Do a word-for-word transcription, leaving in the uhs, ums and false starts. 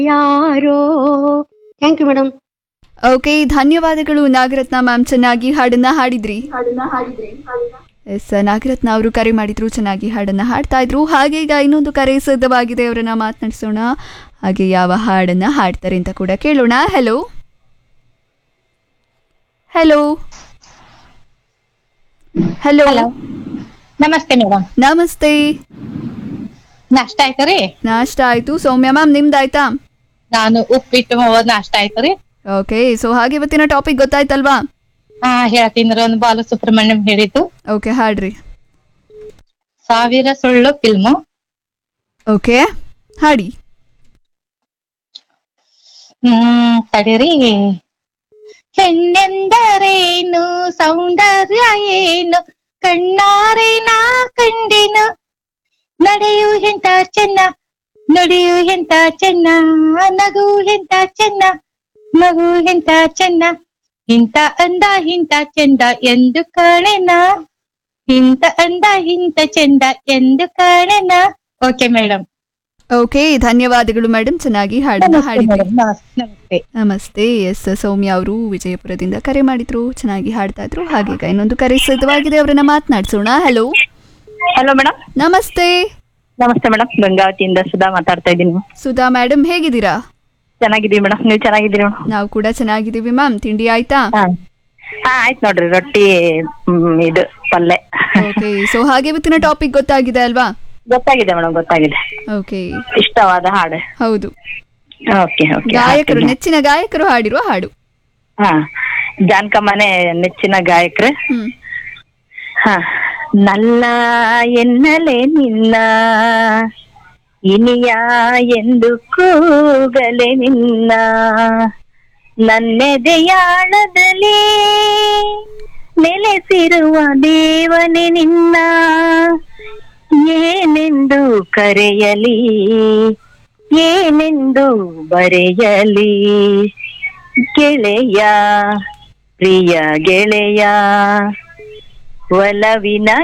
ಯಾರೋ. Thank you madam. Okay, ಧನ್ಯವಾದಗಳು Nagaratna ma'am, ಚೆನ್ನಾಗಿ ಹಾಡನ್ನ ಹಾಡಿದ್ರಿ. ಎಸ್, ನಾಗರತ್ನ ಅವರು ಕರೆ ಮಾಡಿದ್ರು, ಚೆನ್ನಾಗಿ ಹಾಡನ್ನ ಹಾಡ್ತಾ ಇದ್ರು. ಹಾಗೆ ಈಗ ಇನ್ನೊಂದು ಕರೆ ಸಿದ್ಧವಾಗಿದೆ, ಅವರನ್ನ ಮಾತನಾಡಿಸೋಣ. ಹಾಗೆ ಯಾವ ಹಾಡನ್ನ ಹಾಡ್ತಾರೆ ಅಂತ ಕೂಡ ಕೇಳೋಣ. ಹೆಲೋ ಹೆಲೋ ಹೆಲೋ ನಮಸ್ತೆ ಮೇಡಮ್. ನಮಸ್ತೆ. ನಾಷ್ಟ ಆಯ್ತರಿ? ನಾಷ್ಟ ಆಯ್ತು ಸೌಮ್ಯ ಮ್ಯಾಮ್, ನಿಮ್ದಾಯ್ತಾ? ನಾನು ಉಪ್ಪಿಟ್ಟು ನಾಷ್ಟ ಆಯ್ತರಿ. ಓಕೆ, ಸೊ ಹಾಗೆ ಇವತ್ತಿನ ಟಾಪಿಕ್ ಗೊತ್ತಾಯ್ತಲ್ವಾ? ಹಾ ಹೇಳ್ತೀನಿ. ಒಂದು ಬಾಲು ಸುಬ್ರಹ್ಮಣ್ಯಂ ಹೇಳಿದ್ದು. ಓಕೆ, ಹಾಡ್ರಿ. ಸಾವಿರ ಸುಳ್ಳು ಫಿಲ್ಮು. ಓಕೆ, ಹಾಡಿ. ಹ್ಮ್ ತಡೀರಿ. ಹೆಣ್ಣೆಂದರೇನು, ಸೌಂದರ್ಯ ಏನು, ಕಣ್ಣಾರೆ ನಾ ಕಂಡೆನು. ನಡೆಯು ಎಂತ ಚೆನ್ನ, ನುಡಿಯು ಎಂತ ಚೆನ್ನ, ನಗು ಎಂತ ಚೆನ್ನ, ಮಗು ಎಂತ ಚೆನ್ನ. ಇಂತ ಅಂದ ಇಂತ ಚೆಂದ ಎಂದು ಕಾಣೆನ, ಇಂತ ಅಂದ ಇಂತ ಚೆಂದ ಎಂದು ಕಾಣೆನ. Okay madam. ಓಕೆ, ಧನ್ಯವಾದಗಳು ಮೇಡಮ್, ಚೆನ್ನಾಗಿ ಹಾಡನ್ನ ಹಾಡಿದ್ರಿ. ನಮಸ್ತೆ. ನಮಸ್ತೆ. ಎಸ್, ಸೌಮ್ಯ ಅವರು ವಿಜಯಪುರದಿಂದ ಕರೆ ಮಾಡಿದ್ರು, ಚೆನ್ನಾಗಿ ಹಾಡ್ತಾ ಇದ್ರು. ಹಾಗೆ ಈಗ ಇನ್ನೊಂದು ಕರೆ ಸಿದ್ಧವಾಗಿದೆ, ಅವರನ್ನ ಮಾತನಾಡಿಸೋಣ. Hello hello madam. ನಮಸ್ತೆ. ನಮಸ್ತೆ ಮೇಡಮ್, ಗಂಗಾವತಿಯಿಂದ ಸುಧಾ ಮಾತಾಡ್ತಾ ಇದ್ದೀನಿ. ಸುಧಾ ಮೇಡಮ್, ಹೇಗಿದ್ದೀರಾ? ಚೆನ್ನಾಗಿದ್ದೀವಿ ಮೇಡಮ್, ನೀವು ಚೆನ್ನಾಗಿದ್ದೀರಿ ಮೇಡಮ್? ನಾವು ಕೂಡ ಚೆನ್ನಾಗಿದ್ದೀವಿ ಮ್ಯಾಮ್. ತಿಂಡಿ ಆಯ್ತಾ? ಹಾ ಆಯ್ತು ನೋಡ್ರಿ, ರೊಟ್ಟಿ ಹ್ಮ್, ಇದು ಪಲ್ಲೆ. ಓಕೆ, ಸೊ ಹಾಗೆ ಇವತ್ತಿನ ಟಾಪಿಕ್ ಗೊತ್ತಾಗಿದೆ ಅಲ್ವಾ? ಗೊತ್ತಾಗಿದೆ ಮೇಡಮ್, ಗೊತ್ತಾಗಿದೆ. ಓಕೆ, ಇಷ್ಟವಾದ ಹಾಡು. ಹೌದು. Okay okay. ಗಾಯಕರು, ನೆಚ್ಚಿನ ಗಾಯಕರು ಹಾಡಿರುವ ಹಾಡು. ಹಾ, ಜಾನಕಮ್ಮನೆ ನೆಚ್ಚಿನ ಗಾಯಕರು. ಹ್ಮ್. ಹಾ, ನಲ್ಲ ಎನ್ನಲೆ ನಿನ್ನ ಇನಿಯ ಎಂದು ಕೂಗಲೆ ನಿನ್ನ, ನನ್ನೆದೆಯಾಳದಲ್ಲಿ ನೆಲೆಸಿರುವ ದೇವನೇ ನಿನ್ನ. ಏನೆಂದು ಕರೆಯಲಿ, ಏನೆಂದು ಬರೆಯಲಿ, ಗೆಳೆಯ ಪ್ರಿಯ ಗೆಳೆಯ, ಒಲವಿನ